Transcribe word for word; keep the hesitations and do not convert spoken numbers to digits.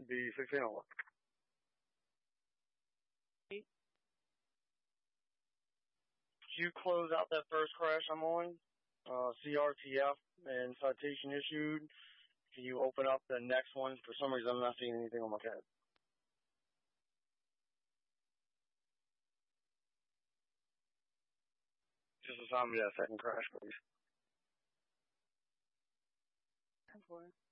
be sixteen over. Could you close out that first crash I'm on? Uh, C R T F and citation issued. Can you open up the next one? For some reason, I'm not seeing anything on my tab. Just assign me that second crash, please. ten four.